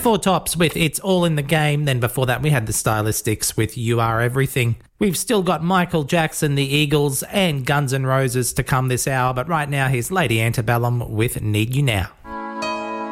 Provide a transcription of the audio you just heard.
Four Tops with It's All in the Game. Then before that, we had the Stylistics with You Are Everything. We've still got Michael Jackson, the Eagles, and Guns N' Roses to come this hour, but right now here's Lady Antebellum with Need You Now.